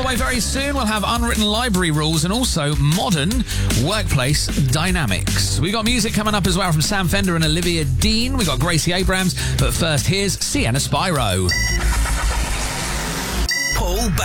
way very soon, we'll have unwritten library rules and also modern workplace dynamics. We got music coming up as well from Sam Fender and Olivia Dean. We got Gracie Abrams, but first here's Sienna Spyro. Paul